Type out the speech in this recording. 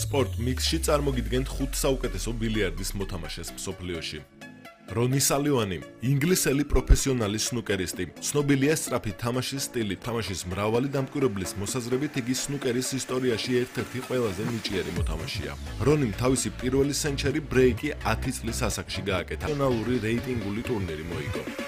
სპორტ მიქსში წარმოგიდგენთ 5 საუკეთესო ბილიარდის მოთამაშეს მსოფლიოში. რონი სალივანი, ინგლისელი პროფესიონალი სნუკერისტი, ცნობილია სწრაფი თამაშის სტილით. თამაშის მრავალი დამკვირვებლის მოსაზრებით იგი სნუკერის ისტორიაში ერთ-ერთი ყველაზე ნიჭიერი მოთამაშეა. რონიმ თავისი პირველი სენჩერი ბრეიკი 10 წლის ასაკში გააკეთა. ნაციონალური რეიტინგული ტურნირი მოიგო.